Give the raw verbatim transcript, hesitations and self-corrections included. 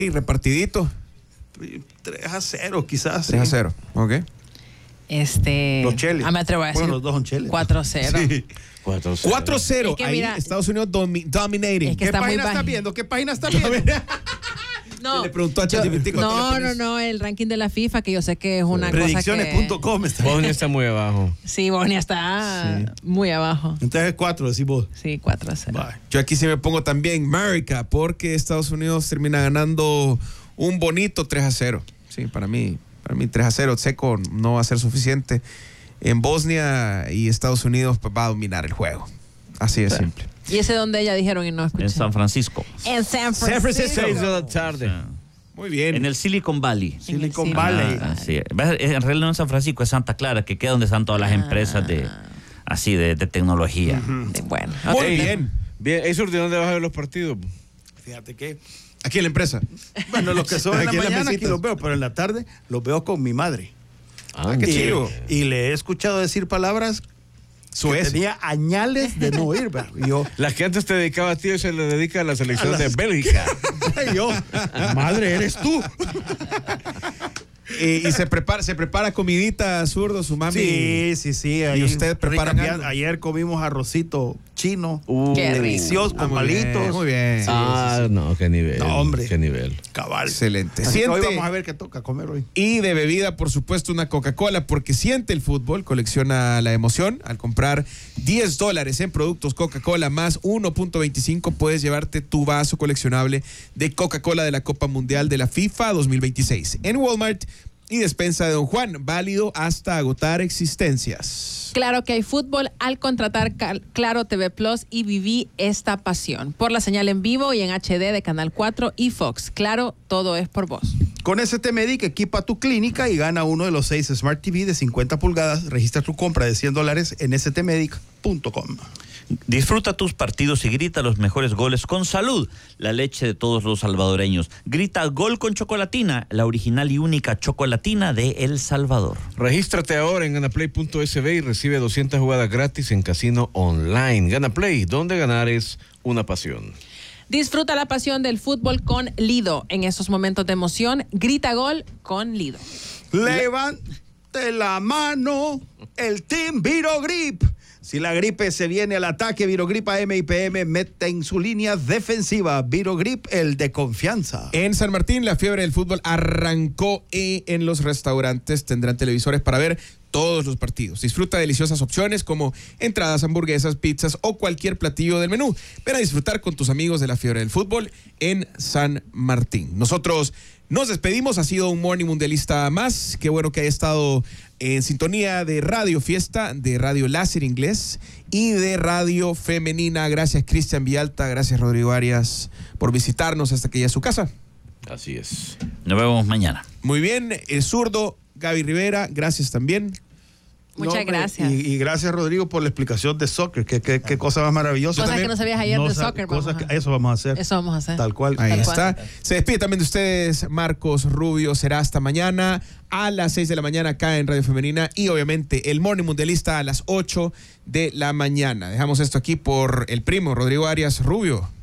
Y repartidito. tres a cero, quizás. tres a sí. cero, ok. Este. Los cheles. Ah, me atrevo a decir. Bueno, los dos son cheles. cuatro a cero. Sí. cuatro cero. cuatro cero. Es que Ahí mira, Estados Unidos domi dominating. Es que ¿Qué está muy página estás bajo. viendo? ¿Qué página estás viendo? No, Le preguntó a ChatGPT. no, no, no, el ranking de la FIFA, que yo sé que es una cosa Predicciones punto que... com está. Bosnia está muy abajo. Sí, Bosnia está Sí. muy abajo. Entonces cuatro, decís vos. Sí, cuatro a cero. Bye. Yo aquí sí me pongo también America, porque Estados Unidos termina ganando un bonito tres a cero. Sí, para mí, para mí tres a cero. Seco no va a ser suficiente. En Bosnia y Estados Unidos pues, va a dominar el juego. Así de Sí. simple. ¿Y ese donde ella dijeron y no escuché? En San Francisco. En San Francisco. San Francisco. seis de la tarde. Muy bien. En el Silicon Valley. Silicon Silicon Valley. Ah, sí. En realidad no en San Francisco, es Santa Clara, que queda donde están todas las empresas de así de, de tecnología. Sí, bueno. Muy ok. bien. Bien, ¿eso de dónde vas a ver los partidos? Fíjate que, Aquí en la empresa. bueno, los que son en la Aquí en las mañana aquí mesitas. los veo, pero en la tarde los veo con mi madre. Ah, qué y, chido. y le he escuchado decir palabras que Suez. tenía añales de no oír, ¿verdad? Y yo, Las que antes te dedicaba a ti, hoy se le dedica a la selección A de las- Bélgica. y yo, madre, eres tú. Y, y se prepara, se prepara comidita, zurdo, su mami. Sí, sí, sí. ahí usted preparan rica- algo? Ayer comimos arrocito chino, Uh, Qué rico. delicioso, Ah, con muy bien, palitos. muy bien. Ah, no, qué nivel. No, hombre. Qué nivel. Cabal. Excelente. Así que hoy Siente- vamos a ver qué toca comer hoy. Y de bebida, por supuesto, una Coca-Cola, porque siente el fútbol, colecciona la emoción. Al comprar diez dólares en productos Coca-Cola más uno punto veinticinco, puedes llevarte tu vaso coleccionable de Coca-Cola de la Copa Mundial de la FIFA dos mil veintiséis en Walmart y despensa de Don Juan, válido hasta agotar existencias. Claro que hay fútbol al contratar Cal- Claro T V Plus y viví esta pasión. Por la señal en vivo y en H D de Canal cuatro y Fox. Claro, todo es por vos. Con S T Medic equipa tu clínica y gana uno de los seis Smart T V de cincuenta pulgadas. Registra tu compra de cien dólares en s t medic punto com. Disfruta tus partidos y grita los mejores goles con Salud, la leche de todos los salvadoreños. Grita gol con Chocolatina, la original y única chocolatina de El Salvador. Regístrate ahora en ganaplay punto s b y recibe doscientas jugadas gratis en casino online. Ganaplay, donde ganar es una pasión. Disfruta la pasión del fútbol con Lido. En esos momentos de emoción, grita gol con Lido. Levante la mano el Team Virogrip. Si la gripe se viene al ataque, Virogrip A M y P M mete en su línea defensiva. Virogrip, el de confianza. En San Martín, la fiebre del fútbol arrancó y en los restaurantes tendrán televisores para ver todos los partidos. Disfruta deliciosas opciones como entradas, hamburguesas, pizzas o cualquier platillo del menú. Ven a disfrutar con tus amigos de la fiebre del fútbol en San Martín. Nosotros nos despedimos. Ha sido un Morning Mundialista más. Qué bueno que haya estado en sintonía de Radio Fiesta, de Radio Láser Inglés y de Radio Femenina. Gracias, Cristian Villalta. Gracias, Rodrigo Arias, por visitarnos hasta que ya es su casa. Así es. Nos vemos mañana. Muy bien, el zurdo Gaby Rivera, gracias también. Muchas hombre, gracias. Y, y gracias, Rodrigo, por la explicación de soccer. Qué, qué, qué cosa más maravillosa. Cosas que no sabías ayer de sa- soccer, cosas vamos a- que- eso vamos a hacer. Eso vamos a hacer. Tal cual. Ahí Tal está. cual. Se despide también de ustedes Marcos Rubio. Será hasta mañana a las seis de la mañana acá en Radio Femenina y obviamente el Morning Mundialista a las ocho de la mañana. Dejamos esto aquí por el primo Rodrigo Arias Rubio.